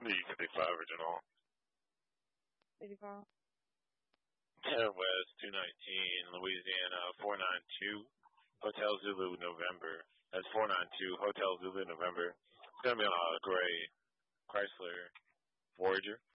E55 original. 85. West 219, Louisiana 492, Hotel Zulu November. That's 492, Hotel Zulu November. It's going to be on a gray Chrysler Voyager.